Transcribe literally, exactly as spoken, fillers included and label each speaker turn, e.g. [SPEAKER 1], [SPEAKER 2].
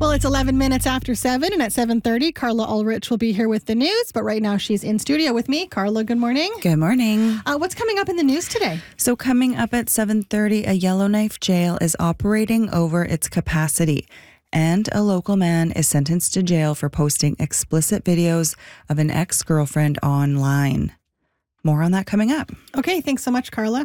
[SPEAKER 1] Well, it's eleven minutes after seven, and at seven thirty, Carla Ulrich will be here with the news. But right now, she's in studio with me. Carla, good morning.
[SPEAKER 2] Good morning.
[SPEAKER 1] Uh, what's coming up in the news today?
[SPEAKER 2] So coming up at seven thirty, a Yellowknife jail is operating over its capacity. And a local man is sentenced to jail for posting explicit videos of an ex-girlfriend online. More on that coming up.
[SPEAKER 1] Okay, thanks so much, Carla.